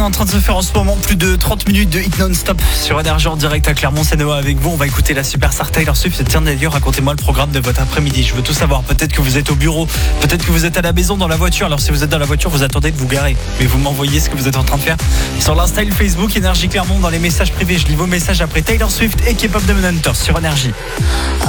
En train de se faire en ce moment plus de 30 minutes de hit non-stop sur Énergie en direct à Clermont. C'est Noah avec vous. On va écouter la superstar Taylor Swift. Tiens d'ailleurs, racontez-moi le programme de votre après-midi. Je veux tout savoir. Peut-être que vous êtes au bureau, peut-être que vous êtes à la maison, dans la voiture. Alors si vous êtes dans la voiture, vous attendez de vous garer, mais vous m'envoyez ce que vous êtes en train de faire sur l'Insta et Facebook Énergie Clermont. Dans les messages privés, je lis vos messages après Taylor Swift et K-pop Demon Hunters sur Énergie. I